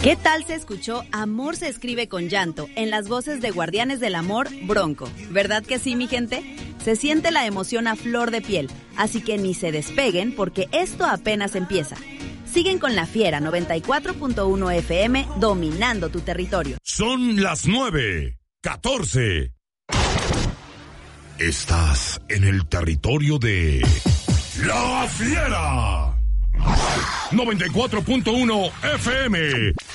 ¿Qué tal se escuchó Amor se escribe con llanto en las voces de Guardianes del Amor, Bronco? ¿Verdad que sí, mi gente? Se siente la emoción a flor de piel, así que ni se despeguen porque esto apenas empieza. Siguen con La Fiera 94.1 FM dominando tu territorio. Son las 9:14. Estás en el territorio de La Fiera 94.1 FM.